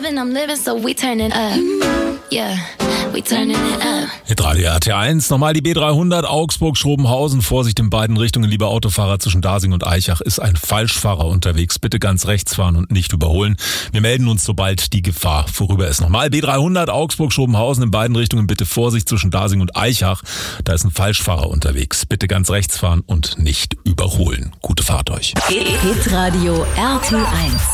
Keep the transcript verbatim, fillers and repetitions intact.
and I'm living, so we turning up. Yeah, we turning it up. Hitradio R T eins, nochmal die B dreihundert, Augsburg-Schrobenhausen. Vorsicht in beiden Richtungen, liebe Autofahrer zwischen Dasing und Aichach. Ist ein Falschfahrer unterwegs. Bitte ganz rechts fahren und nicht überholen. Wir melden uns, sobald die Gefahr vorüber ist. Nochmal B dreihundert, Augsburg-Schrobenhausen in beiden Richtungen. Bitte Vorsicht zwischen Dasing und Aichach. Da ist ein Falschfahrer unterwegs. Bitte ganz rechts fahren und nicht überholen. Gute Fahrt euch. Hitradio R T eins.